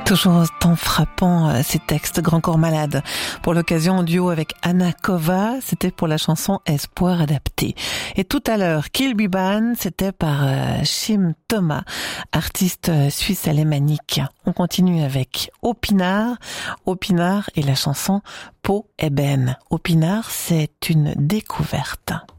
Toujours autant frappant ces textes, Grand Corps Malade. Pour l'occasion, en duo avec Anna Kova, c'était pour la chanson Espoir adapté. Et tout à l'heure, Kill Biban, c'était par Shim Thomas, artiste suisse alémanique. On continue avec Opinard. Opinard et la chanson Peau ébène. Opinard, c'est une découverte.